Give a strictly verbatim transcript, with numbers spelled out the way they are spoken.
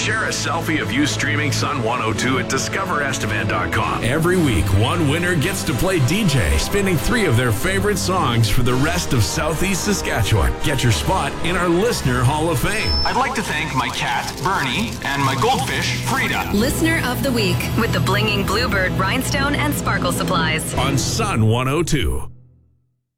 Share a selfie of you streaming Sun one oh two at discover estevan dot com. Every week, one winner gets to play D J, spinning three of their favorite songs for the rest of Southeast Saskatchewan. Get your spot in our Listener Hall of Fame. I'd like to thank my cat, Bernie, and my goldfish, Frida. Listener of the Week with the blinging Bluebird Rhinestone and Sparkle Supplies. On Sun one oh two.